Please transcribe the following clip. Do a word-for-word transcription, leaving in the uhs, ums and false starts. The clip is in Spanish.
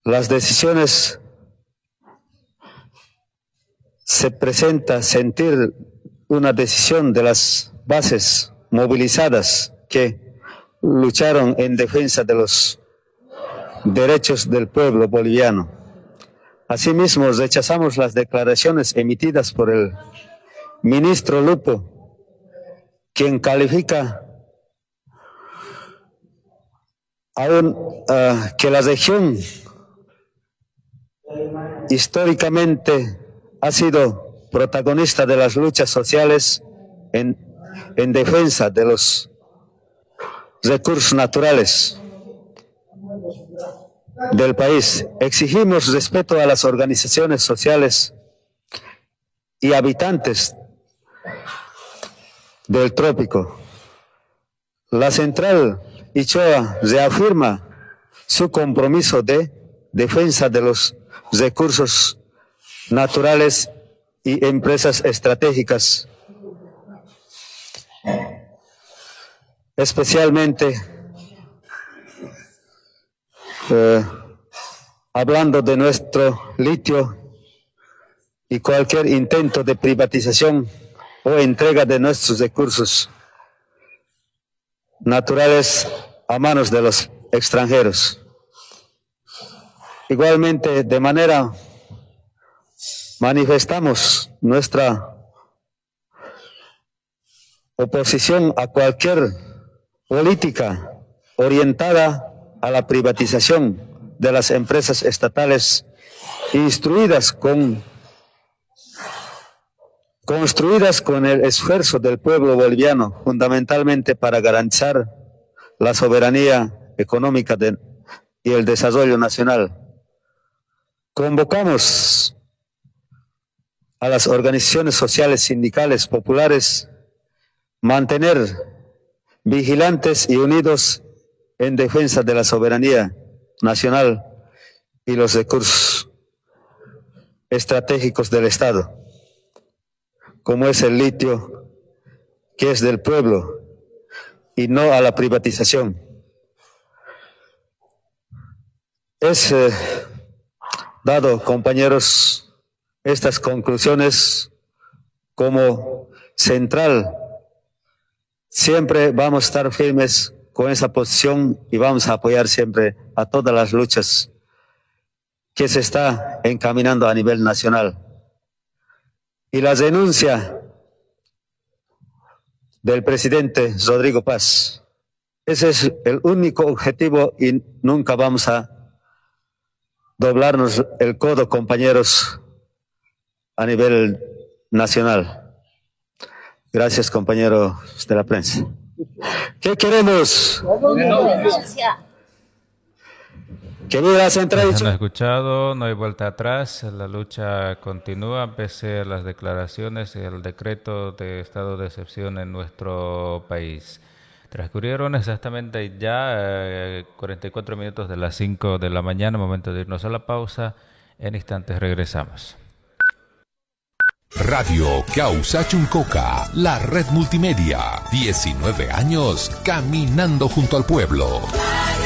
las decisiones se presenta sentir una decisión de las bases movilizadas que lucharon en defensa de los derechos del pueblo boliviano. Asimismo, rechazamos las declaraciones emitidas por el ministro Lupo, quien califica aún uh, que la región históricamente ha sido protagonista de las luchas sociales en, en defensa de los recursos naturales del país. Exigimos respeto a las organizaciones sociales y habitantes del trópico. La Central Ichoa reafirma su compromiso de defensa de los recursos naturales y empresas estratégicas, especialmente eh, hablando de nuestro litio y cualquier intento de privatización o entrega de nuestros recursos naturales a manos de los extranjeros. Igualmente, de manera manifestamos nuestra oposición a cualquier política orientada a la privatización de las empresas estatales instruidas con, construidas con el esfuerzo del pueblo boliviano, fundamentalmente para garantizar la soberanía económica de, y el desarrollo nacional. Convocamos a las organizaciones sociales, sindicales, populares, mantener vigilantes y unidos en defensa de la soberanía nacional y los recursos estratégicos del Estado, como es el litio, que es del pueblo, y no a la privatización. Es eh, dado, compañeros, estas conclusiones como central. Siempre vamos a estar firmes con esa posición y vamos a apoyar siempre a todas las luchas que se está encaminando a nivel nacional. Y la renuncia del presidente Rodrigo Paz, ese es el único objetivo y nunca vamos a doblarnos el codo, compañeros, a nivel nacional. Gracias, compañeros de la prensa. ¿Qué queremos? Que viva la Central. Han escuchado, no hay vuelta atrás, la lucha continúa pese a las declaraciones y el decreto de estado de excepción en nuestro país. Transcurrieron exactamente ya eh, cuarenta y cuatro minutos de las cinco de la mañana, momento de irnos a la pausa. En instantes regresamos. Radio Causa Chuncoca, la red multimedia, diecinueve años caminando junto al pueblo.